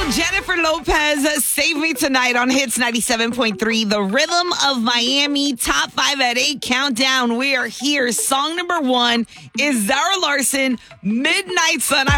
Jennifer Lopez, Save Me Tonight on Hits 97.3, The Rhythm of Miami, Top 5 at 8 countdown. We are here. Song number 1 is Zara Larsson, Midnight Sun.